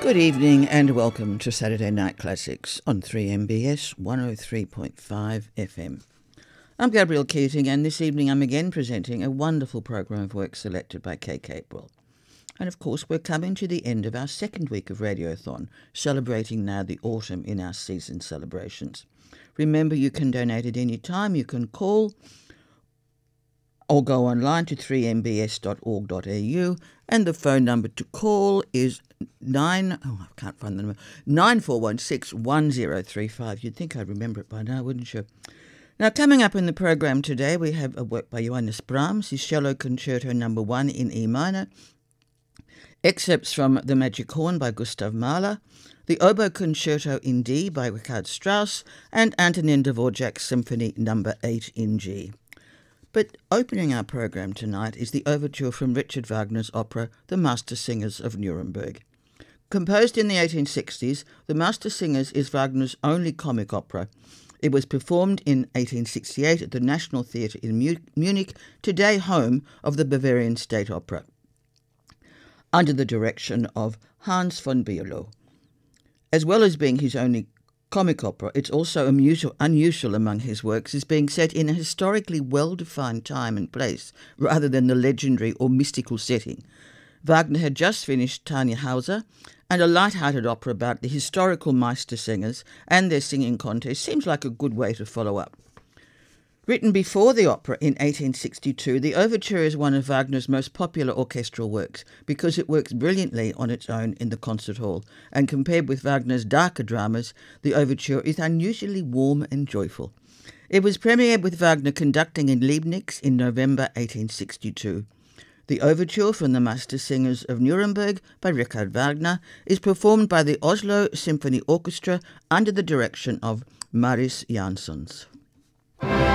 Good evening and welcome to Saturday Night Classics on 3MBS 103.5 FM. I'm Gabrielle Keating, and this evening I'm again presenting a wonderful program of work selected by Kay Capewell. And of course we're coming to the end of our second week of Radiothon, celebrating now the autumn in our season celebrations. Remember, you can donate at any time. You can call or go online to 3mbs.org.au, and the phone number to call is 9416-1035. You'd think I'd remember it by now, wouldn't you? Now, coming up in the program today, we have a work by Johannes Brahms, his Cello Concerto No. 1 in E minor, excerpts from The Magic Horn by Gustav Mahler, the Oboe Concerto in D by Richard Strauss, and Antonin Dvorak's Symphony No. 8 in G. But opening our program tonight is the overture from Richard Wagner's opera The Master Singers of Nuremberg. Composed in the 1860s, The Master Singers is Wagner's only comic opera. It was performed in 1868 at the National Theatre in Munich, today home of the Bavarian State Opera, under the direction of Hans von Bülow. As well as being his only comic opera, it's also unusual among his works as being set in a historically well-defined time and place rather than the legendary or mystical setting. Wagner had just finished Tannhäuser, and a light-hearted opera about the historical Meister singers and their singing contest seems like a good way to follow up. Written before the opera in 1862, the overture is one of Wagner's most popular orchestral works because it works brilliantly on its own in the concert hall, and compared with Wagner's darker dramas, the overture is unusually warm and joyful. It was premiered with Wagner conducting in Leibnitz in November 1862. The overture from the Master Singers of Nuremberg by Richard Wagner is performed by the Oslo Symphony Orchestra under the direction of Mariss Jansons.